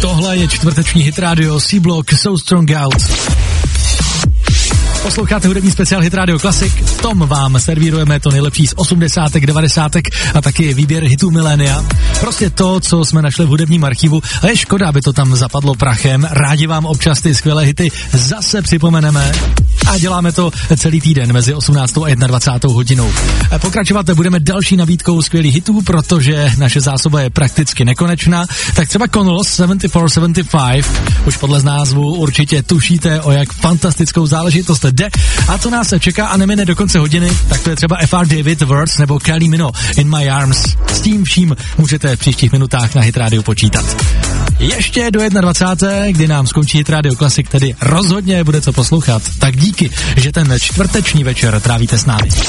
Tohle je čtvrteční hit radio C-Block So Strong Out. Posloucháte hudební speciál Hit Radio Classic. V tom vám servírujeme to nejlepší z 80., 90. a taky výběr hitů milénia. Prostě to, co jsme našli v hudebním archivu. A je škoda, aby to tam zapadlo prachem. Rádi vám občas ty skvělé hity zase připomeneme. A děláme to celý týden mezi 18. a 21. hodinou. Pokračovat budeme další nabídkou skvělých hitů, protože naše zásoba je prakticky nekonečná. Tak třeba Connells 7475, už podle názvu určitě tušíte, o jak fantastickou záležitost jde. A co nás čeká a nemine do konce hodiny, tak to je třeba F.R. David, Words nebo Kylie Minogue, In My Arms. S tím vším můžete v příštích minutách na Hit Radio počítat. Ještě do 21. kdy nám skončí Hit Radio Classic, tedy rozhodně bude co poslouchat. Tak díky, že ten čtvrteční večer trávíte s námi.